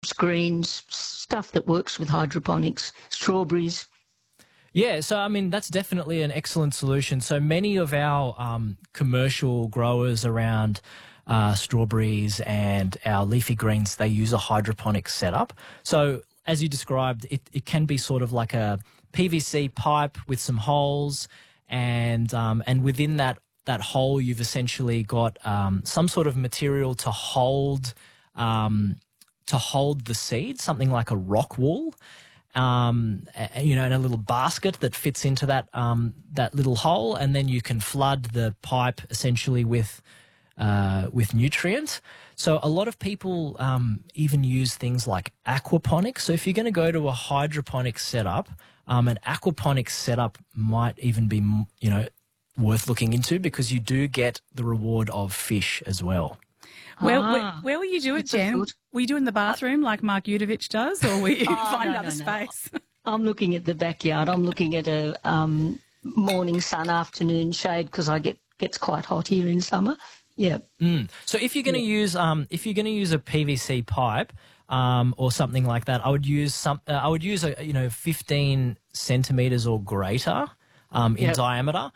herbs, greens, stuff that works with hydroponics, strawberries. Yeah, so I mean that's definitely an excellent solution. So many of our commercial growers around strawberries and our leafy greens, they use a hydroponic setup. So as you described, it can be sort of like a PVC pipe with some holes, and within that hole you've essentially got some sort of material to hold the seed, something like a rock wool. In a little basket that fits into that little hole, and then you can flood the pipe essentially with nutrient. So a lot of people even use things like aquaponics. So if you're going to go to a hydroponic setup, an aquaponics setup might even be worth looking into, because you do get the reward of fish as well. Where will you do it, Jen? Will you do it in the bathroom like Mark Udovich does, or will you find another space? I'm looking at the backyard. I'm looking at a morning sun, afternoon shade, because gets quite hot here in summer. Yeah. So if you're going to use a PVC pipe or something like that, I would use a 15 centimeters or greater in diameter.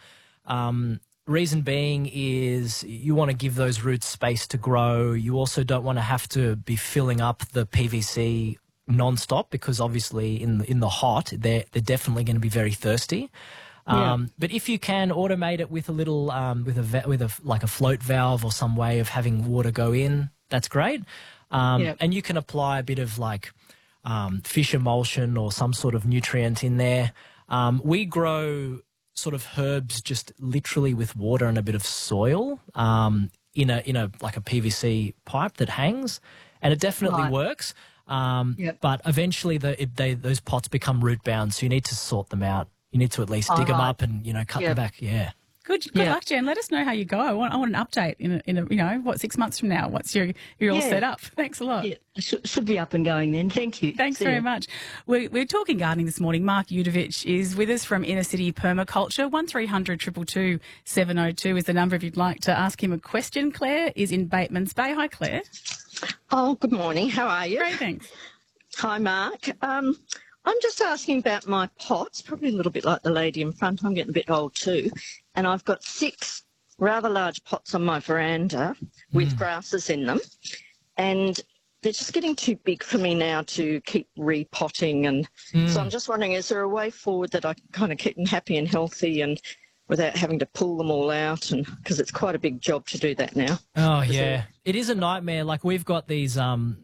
Reason being is you want to give those roots space to grow. You also don't want to have to be filling up the PVC non-stop, because obviously in the hot they're definitely going to be very thirsty. But if you can automate it with a little like a float valve or some way of having water go in, that's great. And you can apply a bit of like fish emulsion or some sort of nutrient in there. We grow sort of herbs just literally with water and a bit of soil in a like a PVC pipe that hangs, and it definitely works. But eventually those pots become root bound, so you need to sort them out. You need to at least dig them up and cut them back. Yeah. Good luck, Jen. Let us know how you go. I want an update in 6 months from now. What's you're all set up? Thanks a lot. Yeah, should be up and going then. Thank you. Thanks very much. We're talking gardening this morning. Mark Udovich is with us from Inner City Permaculture. 1300 222 702 is the number if you'd like to ask him a question. Claire is in Batemans Bay. Hi, Claire. Oh, good morning. How are you? Great, thanks. Hi, Mark. I'm just asking about my pots, probably a little bit like the lady in front. I'm getting a bit old too. And I've got 6 rather large pots on my veranda with grasses in them. And they're just getting too big for me now to keep repotting. And so I'm just wondering, is there a way forward that I can kind of keep them happy and healthy and without having to pull them all out? And because it's quite a big job to do that now. Oh, yeah. It is a nightmare. Like we've got these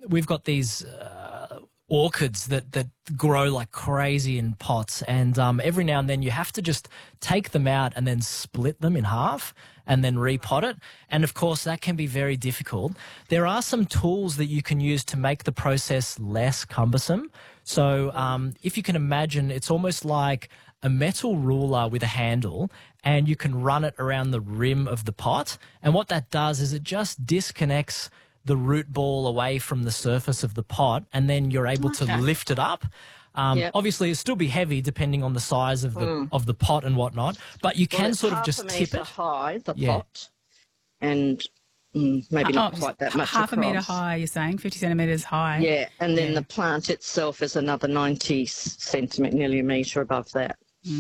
orchids that grow like crazy in pots, and every now and then you have to just take them out and then split them in half and then repot it. And of course that can be very difficult. There are some tools that you can use to make the process less cumbersome. So if you can imagine, it's almost like a metal ruler with a handle, and you can run it around the rim of the pot, and what that does is it just disconnects the root ball away from the surface of the pot, and then you're able to lift it up. Obviously, it'll still be heavy depending on the size of the pot and whatnot, but you can sort of just tip it. High, the pot, and maybe not quite that much half across. a metre high, you're saying? 50 centimetres high? Yeah, and then the plant itself is another 90 centimetre, nearly a metre above that.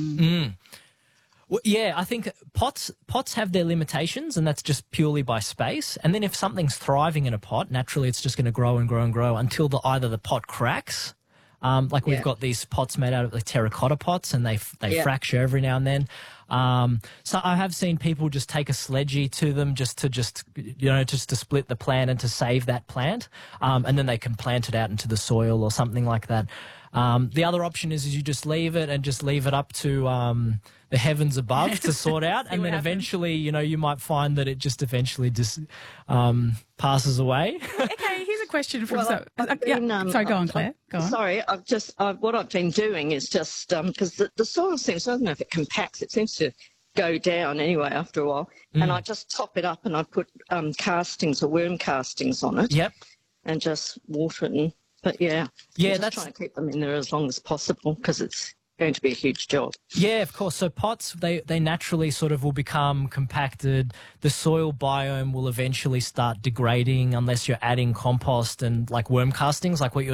Well, yeah, I think pots have their limitations, and that's just purely by space. And then if something's thriving in a pot, naturally it's just going to grow and grow and grow until either the pot cracks. We've got these pots made out of like terracotta pots, and they fracture every now and then. So I have seen people just take a sledgie to them just to split the plant and to save that plant, and then they can plant it out into the soil or something like that. The other option is you just leave it up to the heavens above to sort out, and then eventually, you might find that it just eventually passes away. Okay, here's a question from sorry, go on, Claire. Go on. Sorry, what I've been doing is just because the soil seems, I don't know if it compacts, it seems to go down anyway after a while, and I just top it up and I put castings or worm castings on it. Yep. And just water it. But I'm just trying to keep them in there as long as possible because it's going to be a huge job. Yeah, of course. So pots, they naturally sort of will become compacted. The soil biome will eventually start degrading unless you're adding compost and like worm castings, like what you're